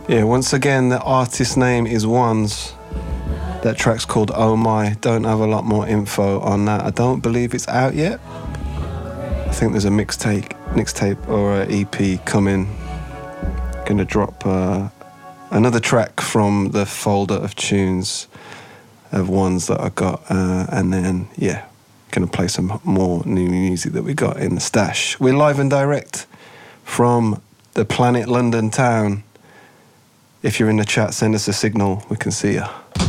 Yeah, once again, the artist name is Ones. That track's called Oh My. Don't have a lot more info on that. I don't believe it's out yet. I think there's a mixtape or an EP coming. Gonna drop another track from the folder of tunes of ones that I got, and then gonna play some more new music that we got in the stash. We're live and direct from the Planet London town. If you're in the chat, send us a signal. We can see you.